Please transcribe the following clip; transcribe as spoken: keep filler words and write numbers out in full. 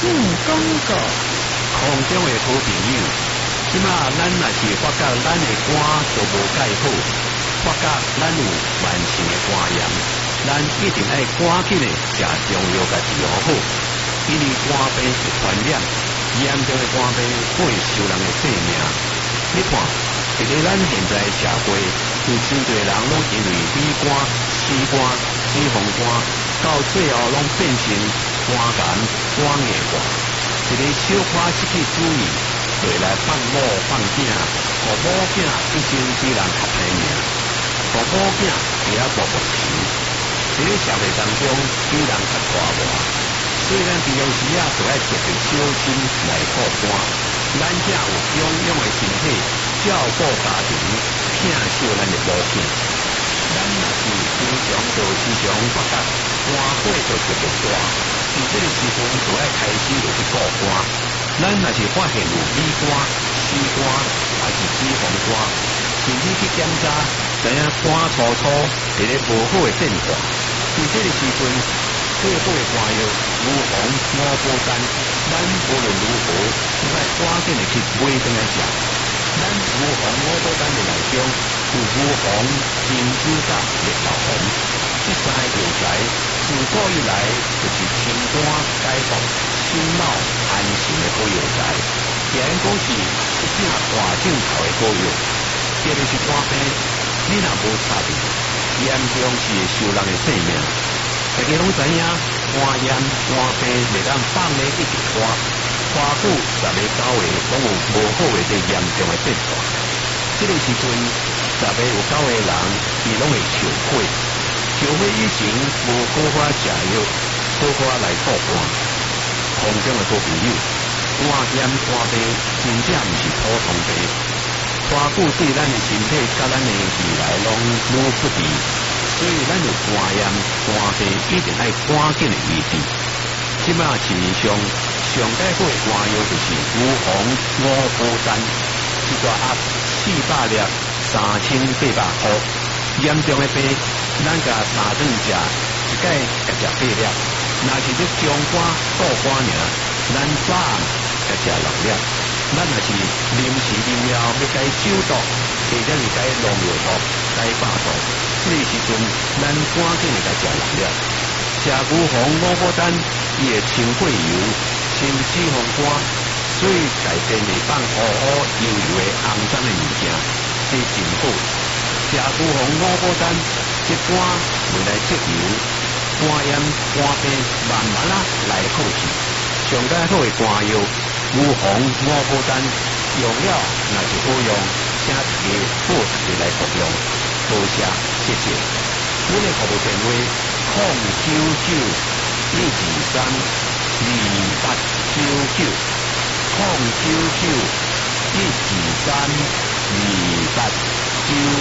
广告。 空中的好朋友，即马咱若是发觉咱的肝都无介好，发觉咱有慢性的肝炎，咱一定爱赶紧的食中药甲治疗好，因为肝病是传染，严重的肝病会收人的性命。你看，其实咱现在的社会有真侪人拢因为鼻肝、气肝、脂肪肝，到最后拢变成肝癌、肝硬化。一个小可失去主意，就来放某放囝，互某囝一生只人较歹命，互某囝也无目前。一个社会当中，比人较大外，所以咱平常时啊，就要特别小心来顾肝。咱才有拥有的身体，照顾家庭，疼惜咱的某囝。咱若是经常就时常发觉肝火就特别大。伫这个时阵，就要开始就去顾肝。咱若是发现有鼻肝、气肝，还是脂肪肝，身体去检查，知影肝粗粗，一个无好的变化。伫这个时阵，最好的肝药乳红五宝丹，咱无论如何，都要赶紧的去买回来食。咱乳红五宝丹的内中有乳红、金珠甲、绿豆红，这三个药材。自古以来就是清肝解毒、心脑安神的好药材，也应该是一正大正头的好药。特别是肝病，你若无插治，严重是会收人的性命。大家拢知影，肝炎、肝病袂当放咧一直拖，拖久十个九个拢有无好的这严重的变化。这个时阵，十个有九个人，伊拢会笑火。烧火以前无好法食药，好法来顾肝。空中的好朋友，肝炎肝病真正毋是普通病，拖久对咱的身体甲咱的未来拢愈不利，所以咱有肝炎肝病一定爱赶紧的医治。即马市面上上解好的肝药就是乳红五宝丹，一大盒四百粒，三千八百块。严重的病，咱甲三顿食，一届甲食八粒；若是你中肝、倒肝尔，咱早暗甲食六粒。咱若是临时临了要该手毒，或者是该农药毒、该巴毒，这个时阵咱赶紧的甲食六粒。食牛红五宝丹，伊会清血油、清脂肪肝，所以改变袂放乌乌油油的肮脏的物件，这真好。食牛红五宝丹，这肝未来积油，肝炎肝病慢慢啊来好去。上解好的肝药，牛红五宝丹，用了若是好用，请大家好大家来服用。多谢谢谢。阮的服务电话：零九九一二三二八九九，零九九一二三二八九。